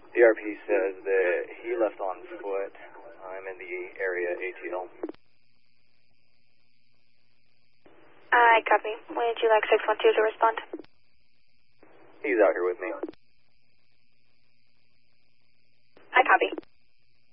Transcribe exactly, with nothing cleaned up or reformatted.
D R P says that he left on foot. I'm in the area A T L. I copy. Would you like six one two to respond? He's out here with me.